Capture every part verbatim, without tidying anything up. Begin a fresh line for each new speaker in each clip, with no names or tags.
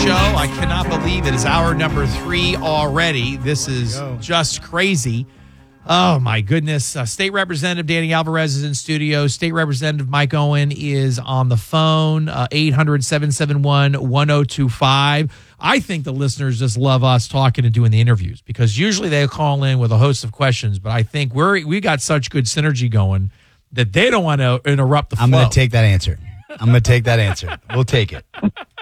show. I cannot believe it is hour number three already. This is just crazy. Oh, my goodness. Uh, State Representative Danny Alvarez is in studio. State Representative Mike Owen is on the phone, uh, eight hundred, seven seven one, one oh two five. I think the listeners just love us talking and doing the interviews because usually they call in with a host of questions, but I think we're we got such good synergy going that they don't want to interrupt the flow.
I'm going to take that answer. I'm going to take that answer. We'll take it.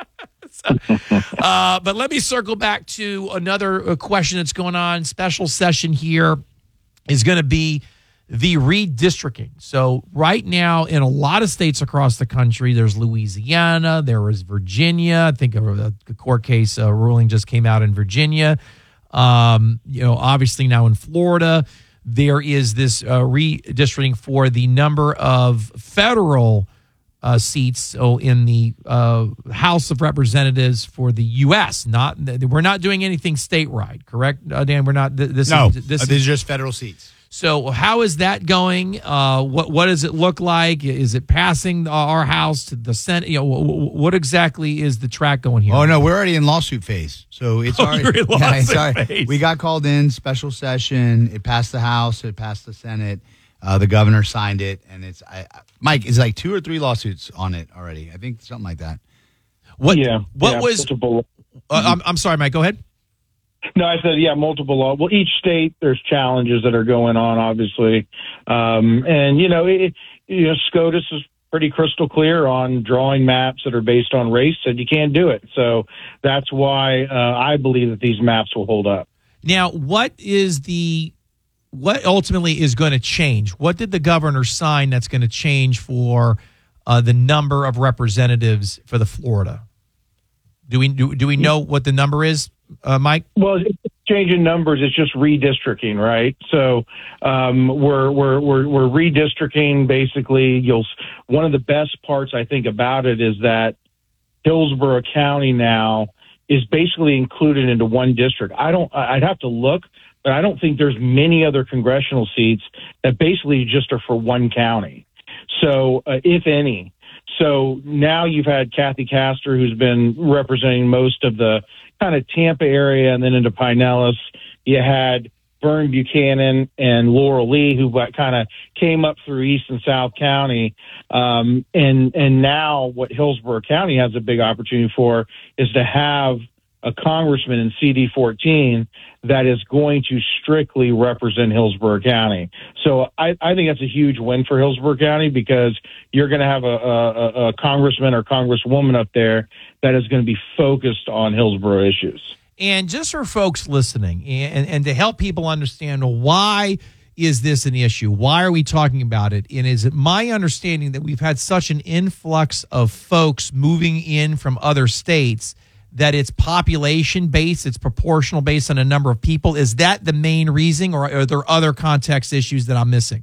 uh, but let me circle back to another question that's going on. Special session here is going to be the redistricting. So right now in a lot of states across the country, there's Louisiana, there is Virginia. I think a, a court case uh, ruling just came out in Virginia. Um, you know, obviously now in Florida, there is this uh, redistricting for the number of federal uh, seats. So in the uh, House of Representatives for the U S, not we're not doing anything statewide, correct, uh, Dan? We're not. Th- this
no,
is, this
uh,
is,
these are just federal seats.
So how is that going? Uh, what what does it look like? Is it passing our House to the Senate? You know, what, what exactly is the track going here?
Oh no, we're already in lawsuit phase. So it's
oh,
already.
You're in lawsuit
yeah, it's already,
phase.
We got called in special session. It passed the House. It passed the Senate. Uh, the governor signed it, and it's I, Mike. It's like two or three lawsuits on it already. I think something like that.
What?
Yeah.
What
yeah,
was?
multiple.
Uh, I'm I'm sorry, Mike. Go ahead.
No, I said, yeah, multiple law. Well, each state, there's challenges that are going on, obviously. Um, and, you know, it, you know, SCOTUS is pretty crystal clear on drawing maps that are based on race, and you can't do it. So that's why uh, I believe that these maps will hold up.
Now, what is the what ultimately is going to change? What did the governor sign that's going to change for uh, the number of representatives for the Florida? Do we do, do we know what the number is, uh, Mike?
Well, it's changing numbers. It's just redistricting, right? So um, we're we're we're we're redistricting. Basically, you'll one of the best parts I think about it is that Hillsborough County now is basically included into one district. I don't. I'd have to look, but I don't think there's many other congressional seats that basically just are for one county. So, uh, if any. So now you've had Kathy Castor, who's been representing most of the kind of Tampa area and then into Pinellas. You had Vern Buchanan and Laurel Lee, who kind of came up through East and South County. Um, and, and now what Hillsborough County has a big opportunity for is to have a congressman in C D fourteen that is going to strictly represent Hillsborough County. So I, I think that's a huge win for Hillsborough County because you're going to have a, a, a congressman or congresswoman up there that is going to be focused on Hillsborough issues.
And just for folks listening and, and to help people understand why is this an issue? Why are we talking about it? And is it my understanding that we've had such an influx of folks moving in from other states that it's population based, it's proportional based on a number of people? Is that the main reason, or are there other context issues that I'm missing?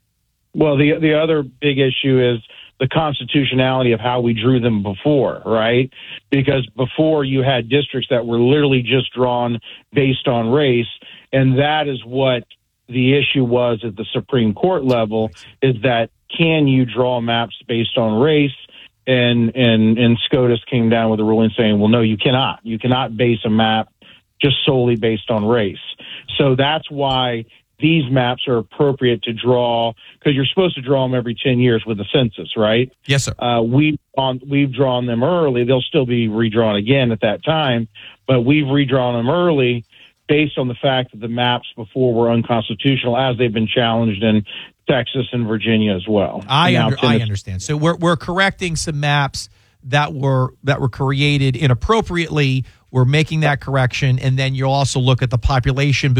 Well, the the other big issue is the constitutionality of how we drew them before, right? Because before you had districts that were literally just drawn based on race, and that is what the issue was at the Supreme Court level, is that can you draw maps based on race? And, and, and SCOTUS came down with a ruling saying, well, no, you cannot. You cannot base a map just solely based on race. So that's why these maps are appropriate to draw, because you're supposed to draw them every ten years with the census, right?
Yes, sir.
Uh, we've, on, we've drawn them early. They'll still be redrawn again at that time, but we've redrawn them early based on the fact that the maps before were unconstitutional, as they've been challenged in Texas and Virginia as well.
I under, I understand. So we're we're correcting some maps that were that were created inappropriately. We're making that correction, and then you'll also look at the population